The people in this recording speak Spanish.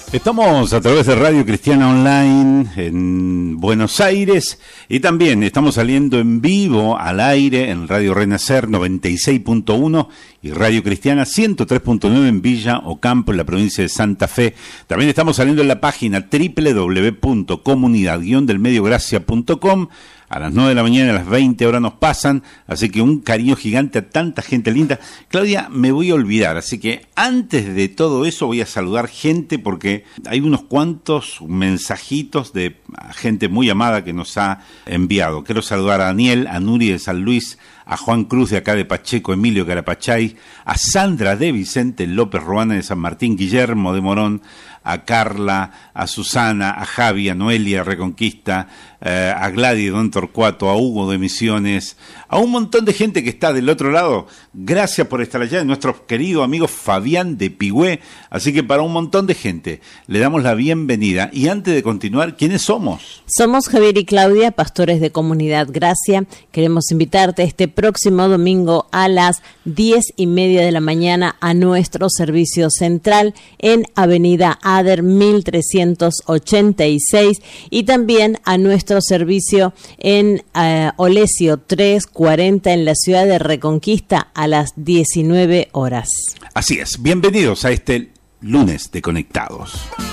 Estamos a través de Radio Cristiana Online en Buenos Aires y también estamos saliendo en vivo al aire en Radio Renacer 96.1 y Radio Cristiana 103.9 en Villa Ocampo, en la provincia de Santa Fe. También estamos saliendo en la página www.comunidad-delmediogracia.com. A las 9 de la mañana, a las 20 horas nos pasan, así que un cariño gigante a tanta gente linda. Claudia, me voy a olvidar, así que antes de todo eso voy a saludar gente porque hay unos cuantos mensajitos de gente muy amada que nos ha enviado. Quiero saludar a Daniel, a Nuri de San Luis, a Juan Cruz de acá de Pacheco, Emilio Carapachay, a Sandra de Vicente López Ruana de San Martín, Guillermo de Morón, a Carla, a Susana, a Javi, a Noelia Reconquista, a Gladys de Don Torcuato, a Hugo de Misiones, a un montón de gente que está del otro lado. Gracias por estar allá, nuestro querido amigo Fabián de Pigüé. Así que para un montón de gente le damos la bienvenida. Y antes de continuar, ¿quiénes somos? Somos Javier y Claudia, pastores de Comunidad Gracia. Queremos invitarte este próximo domingo a las 10:30 de la mañana a nuestro servicio central en Avenida Ader 1386 y también a nuestro servicio en Olesio 340 en la ciudad de Reconquista a las 19 horas. Así es, bienvenidos a este lunes de Conectados.